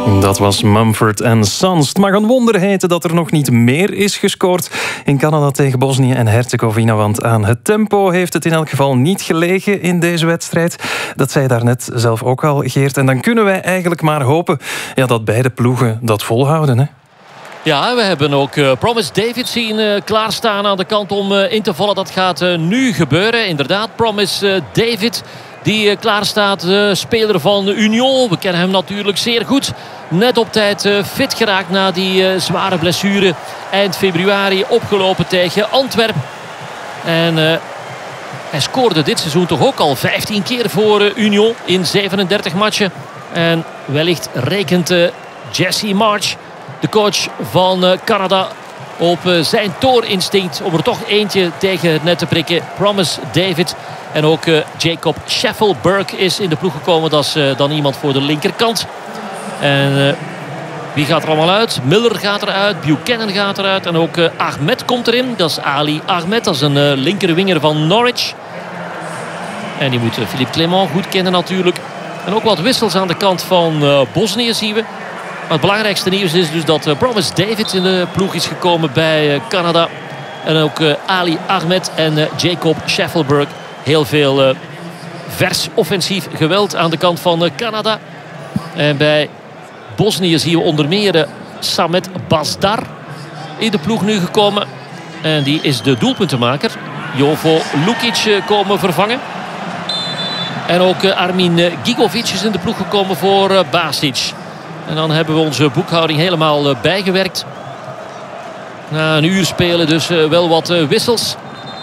Dat was Mumford & Sons. Het mag een wonder heten dat er nog niet meer is gescoord in Canada tegen Bosnië en Herzegovina. Want aan het tempo heeft het in elk geval niet gelegen in deze wedstrijd. Dat zei daarnet zelf ook al, Geert. En dan kunnen wij eigenlijk maar hopen dat beide ploegen dat volhouden, hè? Ja, we hebben ook Promise David zien klaarstaan aan de kant om in te vallen. Dat gaat nu gebeuren. Inderdaad, Promise David die klaar staat. Speler van Union. We kennen hem natuurlijk zeer goed. Net op tijd fit geraakt na die zware blessure. Eind februari opgelopen tegen Antwerpen. En hij scoorde dit seizoen toch ook al 15 keer voor Union in 37 matchen. En wellicht rekent Jesse Marsch, de coach van Canada, op zijn toorinstinct om er toch eentje tegen het net te prikken. Promise David. En ook Jacob Scheffelberg is in de ploeg gekomen. Dat is dan iemand voor de linkerkant. En wie gaat er allemaal uit? Miller gaat eruit. Buchanan gaat eruit. En ook Ahmed komt erin. Dat is Ali Ahmed. Dat is een linkerwinger van Norwich. En die moet Philippe Clement goed kennen natuurlijk. En ook wat wissels aan de kant van Bosnië zien we. Maar het belangrijkste nieuws is dus dat Promise David in de ploeg is gekomen bij Canada. En ook Ali Ahmed en Jacob Scheffelberg. Heel veel vers offensief geweld aan de kant van Canada. En bij Bosnië zien we onder meer Samet Bazdar in de ploeg nu gekomen. En die is de doelpuntenmaker. Jovo Lukic komen vervangen. En ook Armin Gigovic is in de ploeg gekomen voor Basic. En dan hebben we onze boekhouding helemaal bijgewerkt. Na een uur spelen dus wel wat wissels.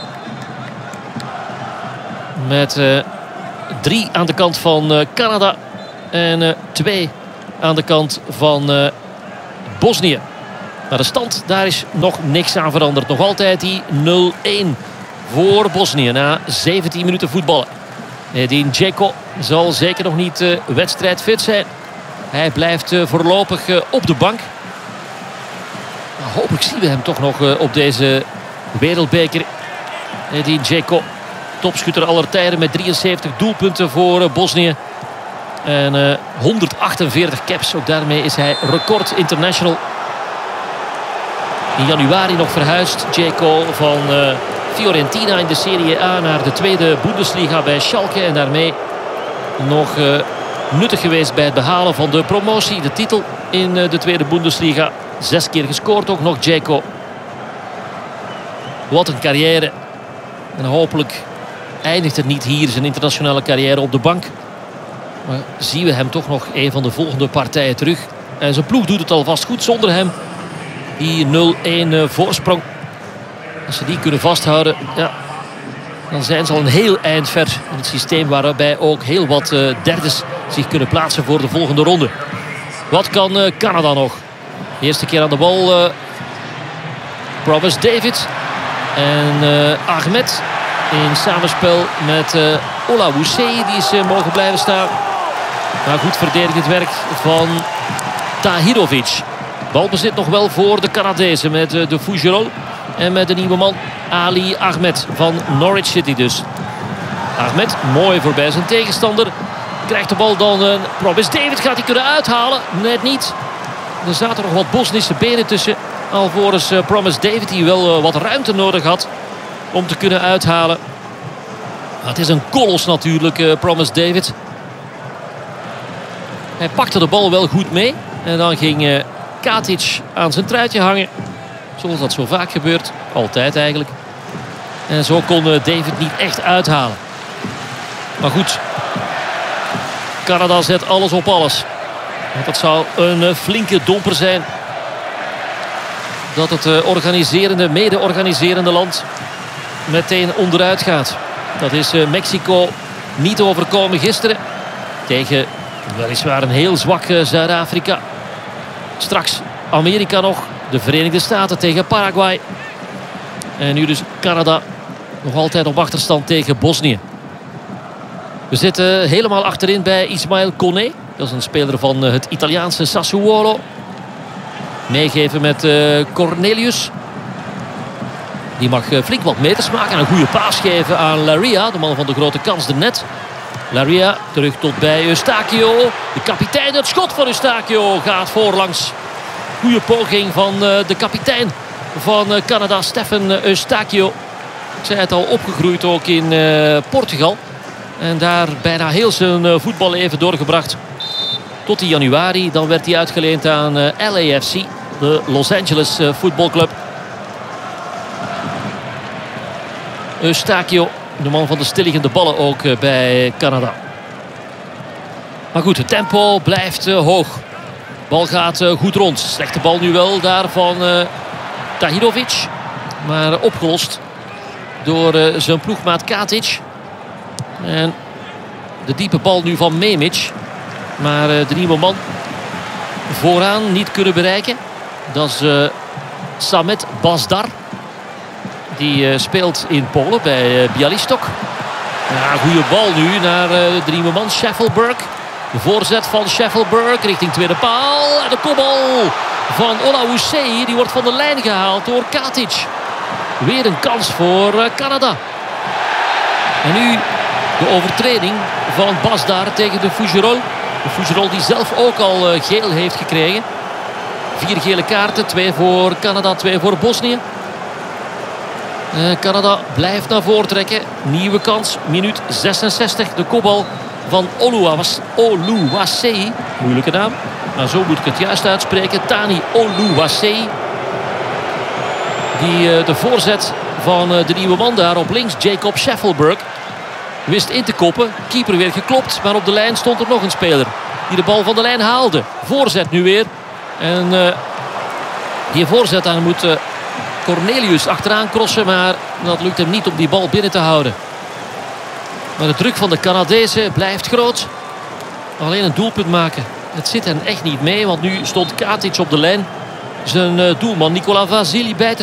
Met 3 aan de kant van Canada. En 2 aan de kant van Bosnië. Maar de stand, daar is nog niks aan veranderd. Nog altijd die 0-1 voor Bosnië na 17 minuten voetballen. Edin Dzeko zal zeker nog niet wedstrijdfit zijn. Hij blijft voorlopig op de bank. Nou, hopelijk zien we hem toch nog op deze wereldbeker. Edin Dzeko, topschutter aller tijden met 73 doelpunten voor Bosnië. En 148 caps. Ook daarmee is hij record international. In januari nog verhuisd. Dzeko van Fiorentina in de Serie A naar de tweede Bundesliga bij Schalke. En daarmee nog nuttig geweest bij het behalen van de promotie. De titel in de tweede Bundesliga. 6 keer gescoord ook nog Dzeko. Wat een carrière. En hopelijk eindigt het niet hier zijn internationale carrière op de bank. Maar zien we hem toch nog een van de volgende partijen terug. En zijn ploeg doet het alvast goed zonder hem. Die 0-1 voorsprong. Als ze die kunnen vasthouden, ja, dan zijn ze al een heel eind ver in het systeem, waarbij ook heel wat derdes zich kunnen plaatsen voor de volgende ronde. Wat kan Canada nog? De eerste keer aan de bal Promise David en Ahmed in samenspel met Ola Woussé. Die is mogen blijven staan. Maar goed verdedigend werk van Tahirovic. Balbezit nog wel voor de Canadezen met de Fougerolles. En met de nieuwe man Ali Ahmed van Norwich City dus. Ahmed mooi voorbij zijn tegenstander. Krijgt de bal dan. Promise David gaat hij kunnen uithalen. Net niet. Er zaten nog wat Bosnische benen tussen. Alvorens Promise David die wel wat ruimte nodig had om te kunnen uithalen. Maar het is een kolos natuurlijk, Promise David. Hij pakte de bal wel goed mee. En dan ging Katic aan zijn truitje hangen. Zoals dat zo vaak gebeurt. Altijd eigenlijk. En zo kon David niet echt uithalen. Maar goed. Canada zet alles op alles. Want dat zou een flinke domper zijn. Dat het mede-organiserende land meteen onderuit gaat. Dat is Mexico niet overkomen gisteren. Tegen weliswaar een heel zwak Zuid-Afrika. Straks Amerika nog. De Verenigde Staten tegen Paraguay. En nu dus Canada nog altijd op achterstand tegen Bosnië. We zitten helemaal achterin bij Ismael Koné. Dat is een speler van het Italiaanse Sassuolo. Meegeven met Cornelius. Die mag flink wat meters maken. En een goede paas geven aan Laria. De man van de grote kans, de net. Laria terug tot bij Eustáquio. De kapitein, het schot van Eustáquio gaat voorlangs. Goede poging van de kapitein van Canada, Stephen Eustáquio. Ik zei het al, opgegroeid ook in Portugal. En daar bijna heel zijn voetballeven doorgebracht. Tot in januari. Dan werd hij uitgeleend aan LAFC, de Los Angeles voetbalclub. Eustáquio, de man van de stilliggende ballen ook bij Canada. Maar goed, het tempo blijft hoog. Bal gaat goed rond. Slechte bal nu wel daar van Tahirovic. Maar opgelost door zijn ploegmaat Katic. En de diepe bal nu van Memic. Maar de nieuwe man vooraan niet kunnen bereiken. Dat is Samet Bazdar. Die speelt in Polen bij Bialystok. Ja, goede bal nu naar de nieuwe man Sheffielberg. De voorzet van Sheffielberg richting tweede paal. En de kopbal van Olawusse. Die wordt van de lijn gehaald door Katic. Weer een kans voor Canada. En nu de overtreding van Bazdar tegen de Fougerolles. De Fougerolles die zelf ook al geel heeft gekregen. 4 gele kaarten. 2 voor Canada, 2 voor Bosnië. Canada blijft naar voren trekken. Nieuwe kans. Minuut 66. De kopbal van Oluwasse. Moeilijke naam. Maar zo moet ik het juist uitspreken. Tani Oluwasse. Die de voorzet van de nieuwe man daar op links, Jacob Sheffielberg, wist in te koppen. Keeper weer geklopt. Maar op de lijn stond er nog een speler die de bal van de lijn haalde. Voorzet nu weer. En die voorzet aan moet Cornelius achteraan crossen. Maar dat lukt hem niet om die bal binnen te houden. Maar de druk van de Canadezen blijft groot. Alleen een doelpunt maken, het zit hen echt niet mee. Want nu stond Katic op de lijn zijn doelman Nicola Vasili bij te